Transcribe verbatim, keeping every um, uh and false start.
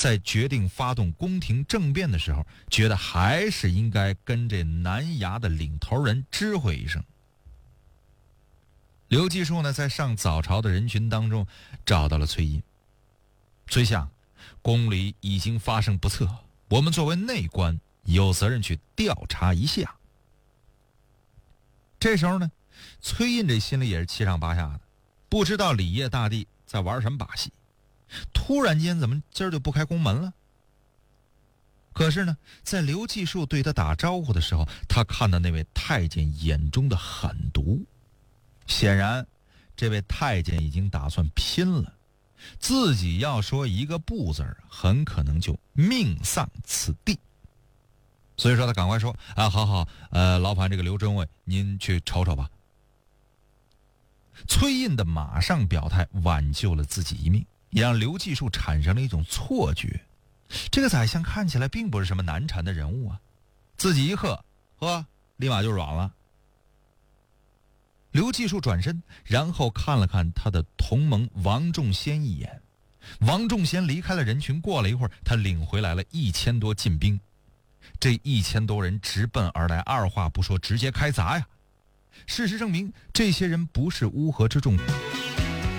在决定发动宫廷政变的时候，觉得还是应该跟这南衙的领头人知会一声。刘继树呢，在上早朝的人群当中找到了崔胤。崔相，宫里已经发生不测，我们作为内官，有责任去调查一下。这时候呢，崔胤这心里也是七上八下的，不知道李业大帝在玩什么把戏，突然间怎么今儿就不开宫门了？可是呢，在刘继树对他打招呼的时候，他看到那位太监眼中的狠毒。显然这位太监已经打算拼了，自己要说一个不字，很可能就命丧此地。所以说他赶快说啊，好好，呃，劳烦这个刘真尉您去瞅瞅吧。崔胤的马上表态挽救了自己一命，也让刘继树产生了一种错觉，这个宰相看起来并不是什么难缠的人物啊，自己一喝，呵，立马就软了。刘继树转身，然后看了看他的同盟王仲先一眼。王仲先离开了人群，过了一会儿，他领回来了一千多禁兵。这一千多人直奔而来，二话不说直接开砸呀！事实证明，这些人不是乌合之众，